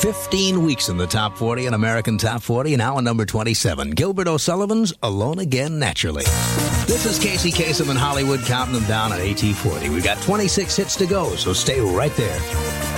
15 weeks in the top 40 and American Top 40, now at number 27. Gilbert O'Sullivan's Alone Again Naturally. This is Casey Kasem in Hollywood counting them down on AT40. We've got 26 hits to go, so stay right there.